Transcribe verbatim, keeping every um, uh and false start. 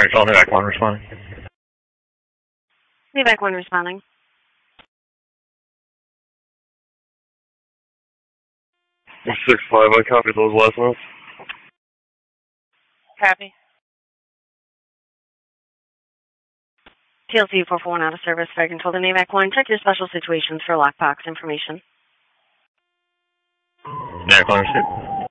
Alright, call me back one responding. Me back one responding. six five, I copied those last ones. Copy. T L C four four one out of service. Fire control to Navac one. Check your special situations for lockbox information. Navac one,